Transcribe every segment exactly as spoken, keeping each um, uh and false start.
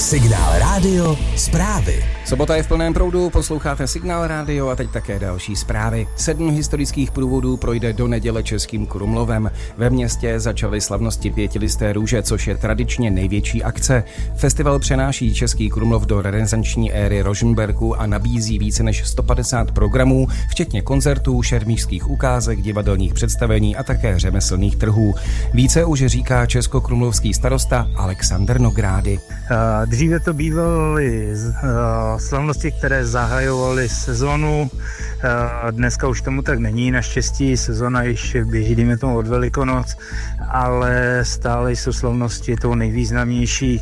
Signál Rádio zprávy. Sobota je v plném proudu, posloucháte Signál Rádio a teď také další zprávy. Sedm historických průvodů projde do neděle Českým Krumlovem. Ve městě začaly slavnosti Pětilisté růže, což je tradičně největší akce. Festival přenáší Český Krumlov do renesanční éry Rožmberku a nabízí více než sto padesát programů, včetně koncertů, šermířských ukázek, divadelních představení a také řemeslných trhů. Více už říká českokrumlovský starosta Alexander Nogrády. Dříve to bývaly slavnosti, které zahajovaly sezonu. Dneska už tomu tak není, naštěstí sezona již běží, dejme tomu od Velikonoc, ale stále jsou slavnosti tou nejvýznamnější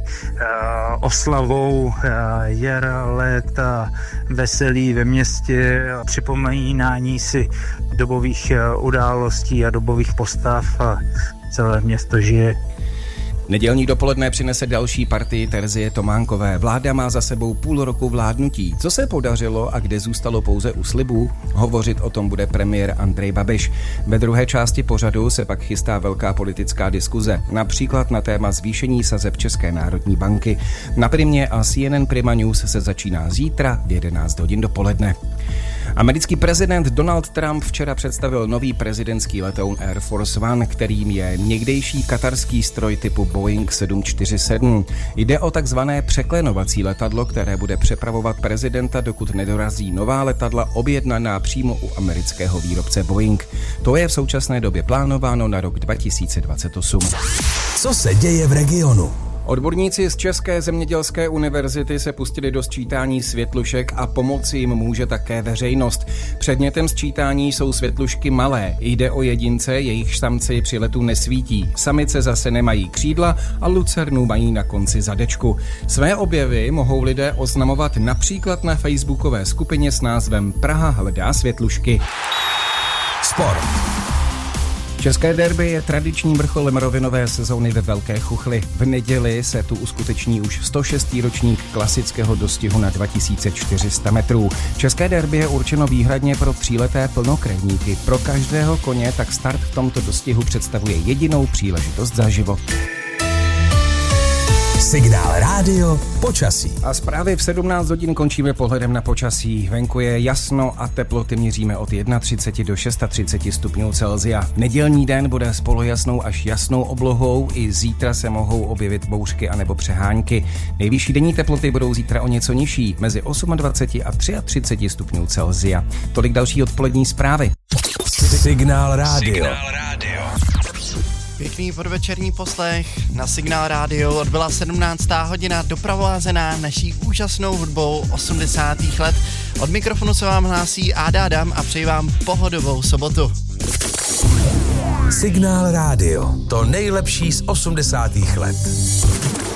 oslavou jara, léta, veselí ve městě, připomínání si dobových událostí a dobových postav a celé město žije. Nedělní dopoledne přinese další partii Terzie Tománkové. Vláda má za sebou půl roku vládnutí. Co se podařilo a kde zůstalo pouze u slibů? Hovořit o tom bude premiér Andrej Babiš. Ve druhé části pořadu se pak chystá velká politická diskuze, například na téma zvýšení sazeb České národní banky. Na Primě a C N N Prima News se začíná zítra v jedenáct hodin dopoledne. Americký prezident Donald Trump včera představil nový prezidentský letoun Air Force One, kterým je někdejší katarský stroj typu Boeing sedm čtyři sedm. Jde o takzvané překlenovací letadlo, které bude přepravovat prezidenta, dokud nedorazí nová letadla objednaná přímo u amerického výrobce Boeing. To je v současné době plánováno na rok dva tisíce dvacet osm. Co se děje v regionu? Odborníci z České zemědělské univerzity se pustili do sčítání světlušek a pomoci jim může také veřejnost. Předmětem sčítání jsou světlušky malé. Jde o jedince, jejich samci při letu nesvítí. Samice zase nemají křídla a lucernu mají na konci zadečku. Své objevy mohou lidé oznamovat například na facebookové skupině s názvem Praha hledá světlušky. Sport. České derby je tradičním vrcholem rovinové sezóny ve Velké Chuchli. V neděli se tu uskuteční už sto šestý ročník klasického dostihu na dva tisíce čtyři sta metrů. České derby je určeno výhradně pro tříleté plnokrevníky. Pro každého koně tak start v tomto dostihu představuje jedinou příležitost za život. Signál Rádio počasí. A zprávy v sedmnáct hodin končíme pohledem na počasí. Venku je jasno a teploty měříme od třicet jedna do třicet šest stupňů Celsia. Nedělní den bude s polojasnou až jasnou oblohou, i zítra se mohou objevit bouřky anebo přehánky. Nejvyšší denní teploty budou zítra o něco nižší, mezi dvacet osm a třicet tři stupňů Celsia. Tolik další odpolední zprávy. Signál Rádio. Signál Rádio. Pěkný podvečerní poslech na Signál Rádio. Odbyla sedmnáctá hodina, doprovázená naší úžasnou hudbou osmdesátých let. Od mikrofonu se vám hlásí Áda Adam a přeji vám pohodovou sobotu. Signál Rádio. To nejlepší z osmdesátých let.